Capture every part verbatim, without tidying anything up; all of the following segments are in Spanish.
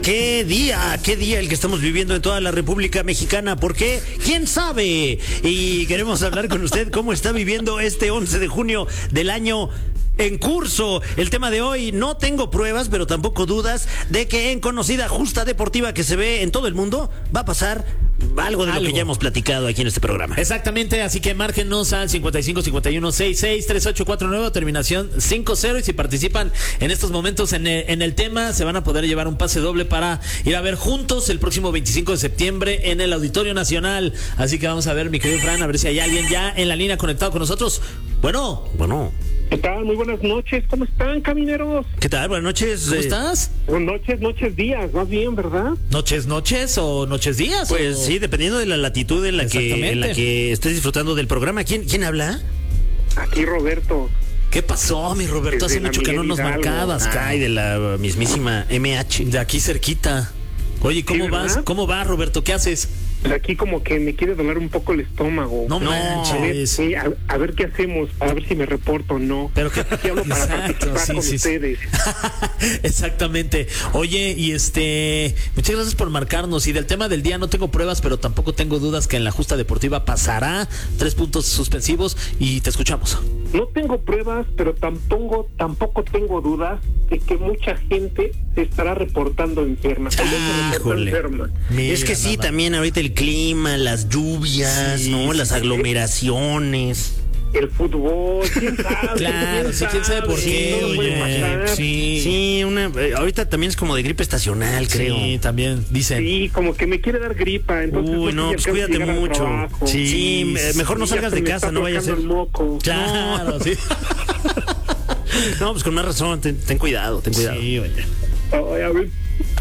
Qué día, qué día el que estamos viviendo en toda la República Mexicana. ¿Por qué? ¿Quién sabe? Y queremos hablar con usted cómo está viviendo este once de junio del año en curso. El tema de hoy: no tengo pruebas, pero tampoco dudas de que en conocida justa deportiva que se ve en todo el mundo va a pasar algo de Algo. lo que ya hemos platicado aquí en este programa. Exactamente, así que márquenos al cincuenta y cinco cincuenta y uno sesenta y seis treinta y ocho cuarenta y nueve, terminación cincuenta, y si participan en estos momentos en el, en el tema, se van a poder llevar un pase doble para ir a ver juntos el próximo veinticinco de septiembre en el Auditorio Nacional. Así que vamos a ver, mi querido Fran, a ver si hay alguien ya en la línea conectado con nosotros. Bueno, Bueno, ¿Qué tal? Muy buenas noches. ¿Cómo están, camineros? ¿qué tal? Buenas noches. ¿cómo eh, estás? Buenas noches, noches, días, más bien, ¿verdad? ¿Noches, noches o noches, días? Pues o... sí, dependiendo de la latitud en la que en la que estés disfrutando del programa. ¿Quién, quién habla? Aquí Roberto. ¿Qué pasó, mi Roberto? Hace Desde la mucho que no Miguel nos Hidalgo. marcabas, cara. Ay, de la mismísima M H. De aquí cerquita. Oye, ¿cómo Sí, vas? ¿verdad? ¿Cómo vas, Roberto? ¿Qué haces? Pues aquí como que me quiere doler un poco el estómago. No A ver, manches. sí, a, a ver qué hacemos, a ver si me reporto o no. Pero que Aquí hablo para Exacto, participar sí, con sí, sí. ustedes. Exactamente. Oye, y este, muchas gracias por marcarnos. Y del tema del día, no tengo pruebas, pero tampoco tengo dudas que en la justa deportiva pasará. Tres puntos suspensivos y te escuchamos. No tengo pruebas, pero tampoco, tampoco tengo dudas de que mucha gente se estará reportando enferma. Se reporta Híjole. enferma. Mira, Es que sí, nada. también ahorita el clima, las lluvias, Sí, ¿no? sí, Las sí. aglomeraciones. El fútbol, quién sabe. Claro, sí, quién sabe por qué, Todo puede oye. pasar. Sí, Sí, una, eh, ahorita también es como de gripe estacional, creo. sí, también dicen. Sí, como que me quiere dar gripa, entonces Uy, sé no, si pues alcanzo a cuídate llegar al mucho. trabajo. Sí, Sí, eh, mejor no Y ya salgas se de me casa, está no vaya a ser. aflojando el moco. Claro, sí. No, pues con más razón, ten, ten cuidado, ten cuidado. Sí, oye. Ay, a ver,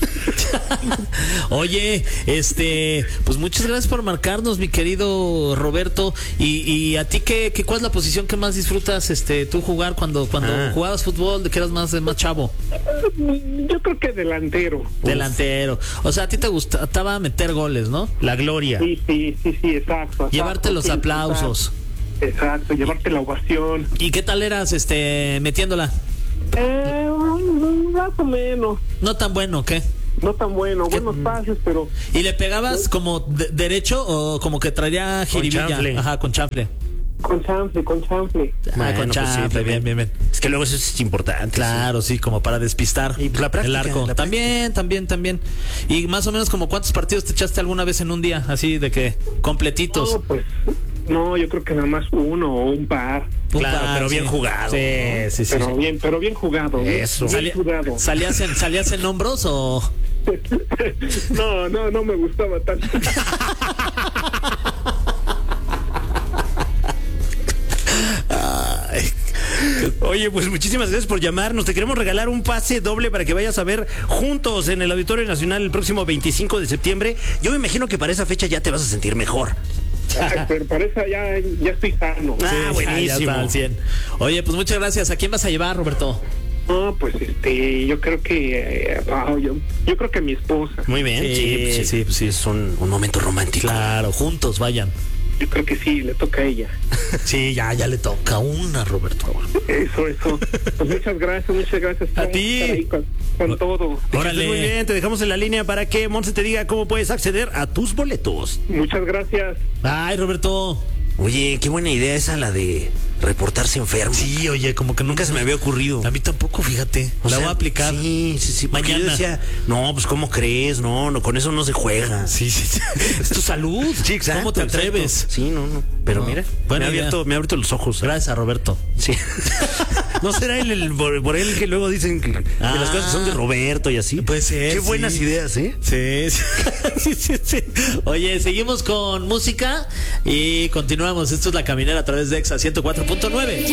Oye, este, pues muchas gracias por marcarnos, mi querido Roberto. Y, y a ti, ¿qué, qué, ¿cuál es la posición que más disfrutas este, tú jugar cuando, cuando Ah. jugabas fútbol, de que eras más, más chavo? yo creo que delantero. Delantero. O sea, a ti te gustaba meter goles, ¿no? La gloria. Sí, sí, sí, sí, exacto. Llevarte exacto, los sí, aplausos. Exacto, exacto, llevarte la ovación. ¿Y qué tal eras este metiéndola? Eh, más o menos. No tan bueno, ¿qué? No tan bueno, buenos pases, pero ¿Y le pegabas como de- derecho o como que traía jiribilla? chanfle. Ajá, con chanfle. con chanfle, con chanfle. Ah, Bueno, con pues sí, chanfle, también. bien, bien, bien. Es que luego eso es importante. Claro, sí, como para despistar Y pues la práctica, el arco. la También, también, también. Y más o menos como cuántos partidos te echaste alguna vez en un día, así de que completitos. No, pues, no, yo creo que nada más uno o un par. Un Claro, par, pero sí. bien jugado. Sí, sí, sí. Pero sí. bien, pero bien jugado. bien- Eso. Bien Salía- jugado. ¿Salías en, salías en hombros o...? No, no, no me gustaba tanto. Oye, pues muchísimas gracias por llamarnos. Te queremos regalar un pase doble para que vayas a ver juntos en el Auditorio Nacional el próximo veinticinco de septiembre. Yo me imagino que para esa fecha ya te vas a sentir mejor. Ay, pero para eso ya, ya estoy sano. Ah, Sí, buenísimo. ya está al cien. Oye, pues muchas gracias. ¿A quién vas a llevar, Roberto? No, pues este, yo creo que, eh, ah, yo, yo creo que mi esposa. Muy bien. Sí, Sí, pues sí, sí, pues sí. Es un, un momento romántico. Claro, juntos, vayan. Yo creo que sí, le toca a ella. Sí, ya, ya le toca una, Roberto. Eso, eso. Pues muchas gracias, muchas gracias. A por ti. estar ahí Con, con todo. Que Órale. estés muy bien, te dejamos en la línea para que Monse te diga cómo puedes acceder a tus boletos. Muchas gracias. Ay, Roberto. Oye, qué buena idea esa, la de reportarse enfermo. Sí, oye, como que Nunca se me había ocurrido. A mí tampoco, fíjate. O la sea, voy a aplicar. Sí, sí, sí. porque Mañana. Yo decía, no, pues ¿cómo crees? No, no, con eso no se juega. Sí, sí, sí. Es tu salud. Sí, exacto. ¿Cómo te exacto. atreves? Sí, no, no. Pero No, mira, buena me ha, idea. abierto, me ha abierto los ojos. Gracias a Roberto. Sí. ¿No será él el, por, por él que luego dicen que, que Ah. las cosas son de Roberto y así? Puede ser, Qué sí. buenas ideas, ¿eh? Sí, sí, sí, sí. Oye, seguimos con música y continuamos. Esto es La Caminera a través de Exa ciento cuatro punto nueve.